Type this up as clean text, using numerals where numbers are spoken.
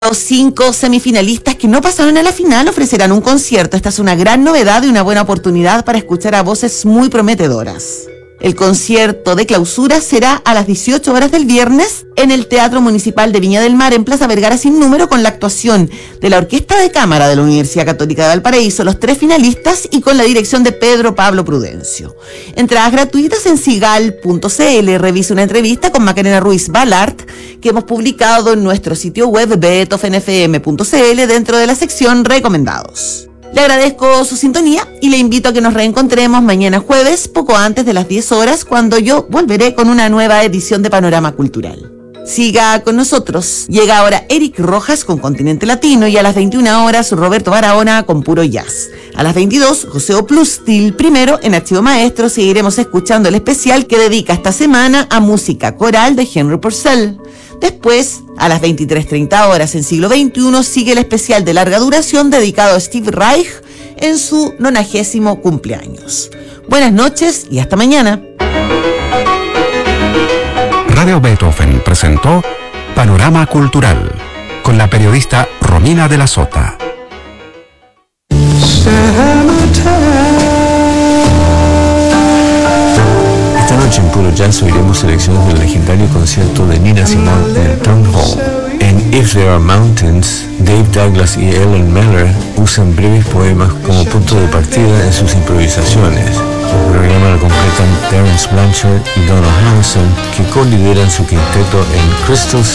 Los 5 semifinalistas que no pasaron a la final ofrecerán un concierto. Esta es una gran novedad y una buena oportunidad para escuchar a voces muy prometedoras. El concierto de clausura será a las 18 horas del viernes en el Teatro Municipal de Viña del Mar, en Plaza Vergara Sin Número, con la actuación de la Orquesta de Cámara de la Universidad Católica de Valparaíso, los 3 finalistas, y con la dirección de Pedro Pablo Prudencio. Entradas gratuitas en sigal.cl. Revisa una entrevista con Macarena Ruiz Balart que hemos publicado en nuestro sitio web beethovenfm.cl dentro de la sección Recomendados. Le agradezco su sintonía y le invito a que nos reencontremos mañana jueves, poco antes de las 10 horas, cuando yo volveré con una nueva edición de Panorama Cultural. Siga con nosotros. Llega ahora Eric Rojas con Continente Latino, y a las 21 horas Roberto Barahona con Puro Jazz. A las 22, José Oplustil. Primero, en Archivo Maestro, seguiremos escuchando el especial que dedica esta semana a música coral de Henry Purcell. Después, a las 23:30 horas en Siglo XXI, sigue el especial de larga duración dedicado a Steve Reich en su 90º cumpleaños. Buenas noches y hasta mañana. Radio Beethoven presentó Panorama Cultural con la periodista Romina de la Sota. Esta noche en Puro Jazz oiremos selecciones del legendario concierto de Nina Simone en el Town Hall. En If There Are Mountains, Dave Douglas y Ellen Meller usan breves poemas como punto de partida en sus improvisaciones. El programa lo completan Terence Blanchard y Donald Hanson, que co-lideran su quinteto en Crystal